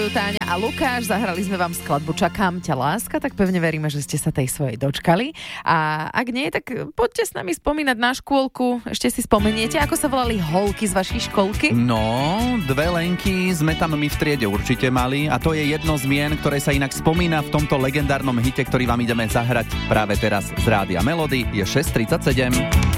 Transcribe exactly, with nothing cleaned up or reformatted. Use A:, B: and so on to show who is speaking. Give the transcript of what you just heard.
A: Počúvajú Táňa a Lukáš, zahrali sme vám skladbu Čakám ťa láska, tak pevne veríme, že ste sa tej svojej dočkali. A ak nie, tak poďte s nami spomínať na škôlku. Ešte si spomeniete, ako sa volali holky z vašej školky?
B: No, dve Lenky sme tam my v triede určite mali a to je jedno z mien, ktoré sa inak spomína v tomto legendárnom hite, ktorý vám ideme zahrať práve teraz z Rádia Melody. Je šesť tridsaťsedem.